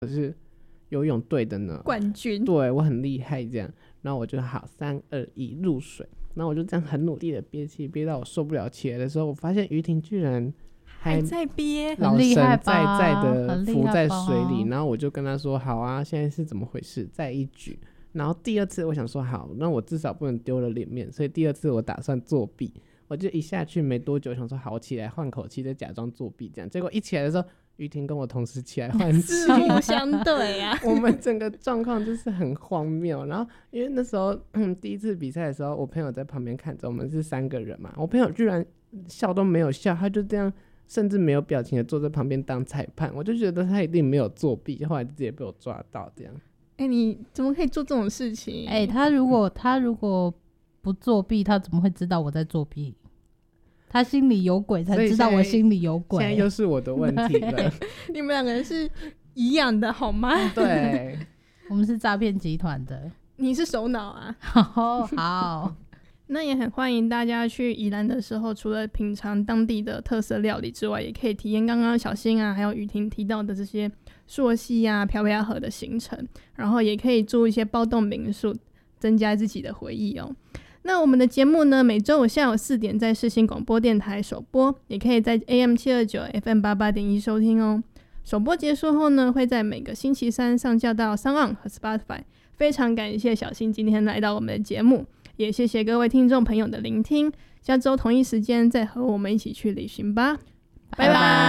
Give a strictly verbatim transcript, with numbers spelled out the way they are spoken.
我是游泳队的呢， 冠军， 对，我很厉害这样。然后我就好三二一入水，然后我就这样很努力的憋气，憋到我受不了起来的时候，我发现于婷居然还在憋， 老神在在的浮在水里，然后我就跟他说好啊，现在是怎么回事，再一举。然后第二次我想说好，那我至少不能丢了脸面，所以第二次我打算作弊，我就一下去没多久想说好，我起来换口气再假装作弊这样，结果一起来的时候于婷跟我同时起来换气， 四目相对啊我们整个状况就是很荒谬。然后因为那时候、嗯、第一次比赛的时候我朋友在旁边看着，我们是三个人嘛，我朋友居然笑都没有笑，他就这样甚至没有表情的坐在旁边当裁判，我就觉得他一定没有作弊，后来直接被我抓到这样。 哎、欸，你怎么可以做这种事情？ 哎、欸，他如果他如果不作弊，他怎么会知道我在作弊？他心里有鬼才知道我心里有鬼。 现在又是我的问题了。 你们两个人是一样的好吗？ 对， 我们是诈骗集团的。 你是首脑啊。 好好。 那也很欢迎大家去宜兰的时候，除了品尝当地的特色料理之外，也可以体验刚刚小新啊还有雨婷提到的这些溯溪啊漂漂河的行程，然后也可以住一些包栋民宿，增加自己的回忆哦。那我们的节目呢，每周五下午四点在世新广播电台首播，也可以在 A M 七二九 F M 八八点一 收听哦。首播结束后呢，会在每个星期三上架到 SoundOn 和 Spotify。 非常感谢小新今天来到我们的节目，也谢谢各位听众朋友的聆听，下周同一时间再和我们一起去旅行吧，拜拜。